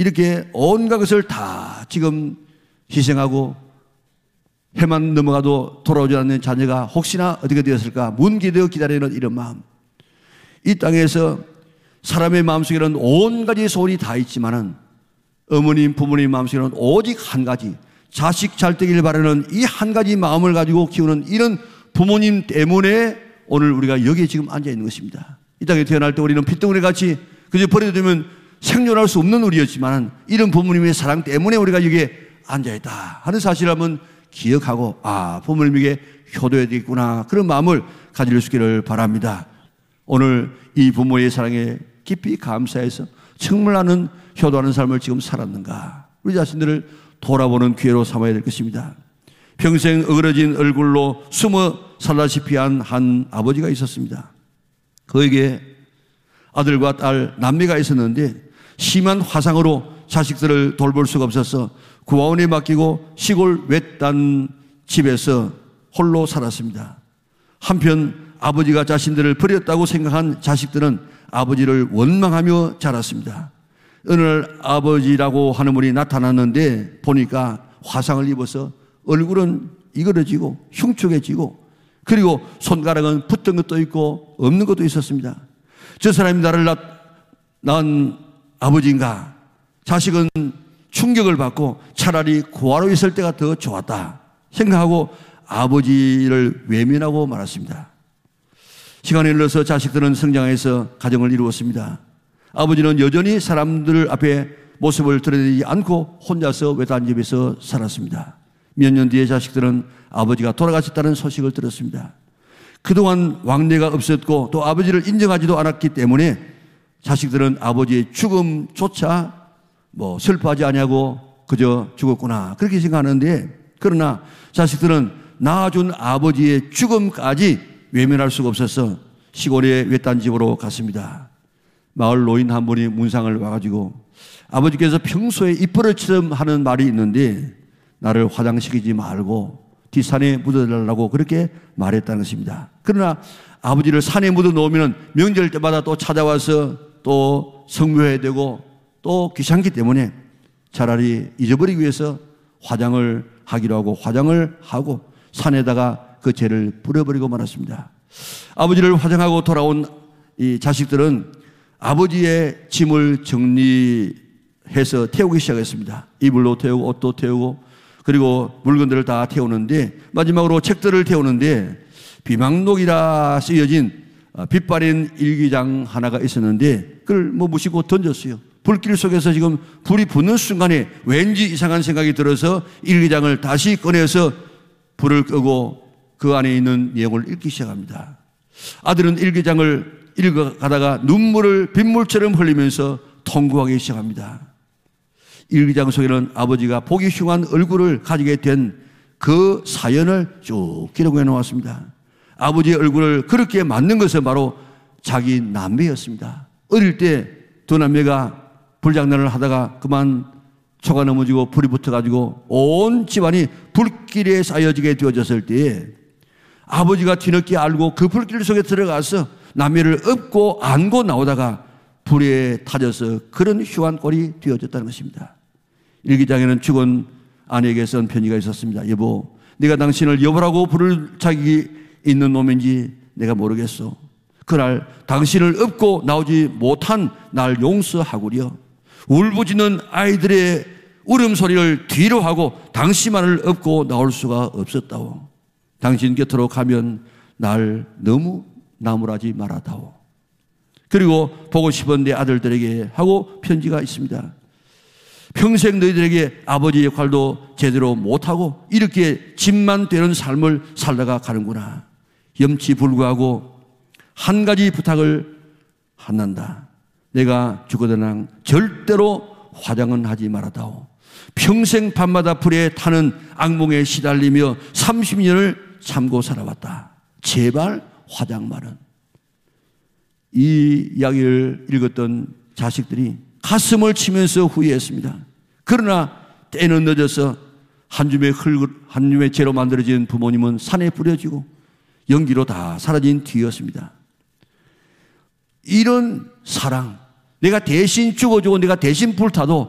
이렇게 온갖 것을 다 지금 희생하고 해만 넘어가도 돌아오지 않는 자녀가 혹시나 어떻게 되었을까 문기되어 기다리는 이런 마음. 이 땅에서 사람의 마음속에는 온 가지 소원이 다 있지만은 어머님, 부모님 마음속에는 오직 한 가지, 자식 잘 되길 바라는 이 한 가지 마음을 가지고 키우는 이런 부모님 때문에 오늘 우리가 여기에 지금 앉아 있는 것입니다. 이 땅에 태어날 때 우리는 핏덩어리 같이 그저 버려두면 생존할 수 없는 우리였지만 이런 부모님의 사랑 때문에 우리가 여기에 앉아 있다 하는 사실을 한번 기억하고 부모님에게 효도해야 되겠구나 그런 마음을 가질 수 있기를 바랍니다. 오늘 이 부모의 사랑에 깊이 감사해서 정말 나는 효도하는 삶을 지금 살았는가 우리 자신들을 돌아보는 기회로 삼아야 될 것입니다. 평생 어그러진 얼굴로 숨어 살다시피 한 아버지가 있었습니다. 그에게 아들과 딸 남매가 있었는데 심한 화상으로 자식들을 돌볼 수가 없어서 고아원에 맡기고 시골 외딴 집에서 홀로 살았습니다. 한편 아버지가 자신들을 버렸다고 생각한 자식들은 아버지를 원망하며 자랐습니다. 어느 날 아버지라고 하는 분이 나타났는데 보니까 화상을 입어서 얼굴은 이그러지고 흉측해지고 그리고 손가락은 붙은 것도 있고 없는 것도 있었습니다. 저 사람이 나를 낳은 아버지인가? 자식은 충격을 받고 차라리 고아로 있을 때가 더 좋았다 생각하고 아버지를 외면하고 말았습니다. 시간이 흘러서 자식들은 성장해서 가정을 이루었습니다. 아버지는 여전히 사람들 앞에 모습을 드러내지 않고 혼자서 외딴 집에서 살았습니다. 몇 년 뒤에 자식들은 아버지가 돌아가셨다는 소식을 들었습니다. 그동안 왕래가 없었고 또 아버지를 인정하지도 않았기 때문에 자식들은 아버지의 죽음조차 슬퍼하지 않냐고 그저 죽었구나 그렇게 생각하는데 그러나 자식들은 낳아준 아버지의 죽음까지 외면할 수가 없어서 시골의 외딴 집으로 갔습니다. 마을 노인 한 분이 문상을 와가지고 아버지께서 평소에 입버릇처럼 하는 말이 있는데 나를 화장시키지 말고 뒷산에 묻어달라고 그렇게 말했다는 것입니다. 그러나 아버지를 산에 묻어 놓으면 명절 때마다 또 찾아와서 또 성묘해야 되고 또 귀찮기 때문에 차라리 잊어버리기 위해서 화장을 하기로 하고 화장을 하고 산에다가 그 죄를 뿌려버리고 말았습니다. 아버지를 화장하고 돌아온 이 자식들은 아버지의 짐을 정리해서 태우기 시작했습니다. 이불로 태우고 옷도 태우고 그리고 물건들을 다 태우는데 마지막으로 책들을 태우는데 비망록이라 쓰여진 빛바랜 일기장 하나가 있었는데 그걸 무시고 던졌어요. 불길 속에서 지금 불이 붙는 순간에 왠지 이상한 생각이 들어서 일기장을 다시 꺼내서 불을 끄고 그 안에 있는 내용을 읽기 시작합니다. 아들은 일기장을 읽어가다가 눈물을 빗물처럼 흘리면서 통곡하기 시작합니다. 일기장 속에는 아버지가 보기 흉한 얼굴을 가지게 된 그 사연을 쭉 기록해 놓았습니다. 아버지의 얼굴을 그렇게 만든 것은 바로 자기 남매였습니다. 어릴 때 두 남매가 불장난을 하다가 그만 초가 넘어지고 불이 붙어가지고 온 집안이 불길에 쌓여지게 되어졌을 때에 아버지가 뒤늦게 알고 그 불길 속에 들어가서 남매를 업고 안고 나오다가 불에 타져서 그런 흉한 꼴이 되어졌다는 것입니다. 일기장에는 죽은 아내에게 쓴 편지가 있었습니다. 여보, 네가 당신을 여보라고 부를 자격이 있는 놈인지 내가 모르겠소. 그날 당신을 업고 나오지 못한 날 용서하구려. 울부짖는 아이들의 울음소리를 뒤로 하고 당신만을 업고 나올 수가 없었다오. 당신 곁으로 가면 날 너무 나무라지 말아다오. 그리고 보고 싶은 내 아들들에게 하고 편지가 있습니다. 평생 너희들에게 아버지 역할도 제대로 못하고 이렇게 짐만 되는 삶을 살다가 가는구나. 염치불구하고 한 가지 부탁을 한단다. 내가 죽어도랑 절대로 화장은 하지 말아다오. 평생 밤마다 불에 타는 악몽에 시달리며 30년을 참고 살아왔다. 제발 화장만은. 이 이야기를 읽었던 자식들이 가슴을 치면서 후회했습니다. 그러나 때는 늦어서 한 줌의 재로 만들어진 부모님은 산에 뿌려지고 연기로 다 사라진 뒤였습니다. 이런 사랑, 내가 대신 죽어주고 내가 대신 불타도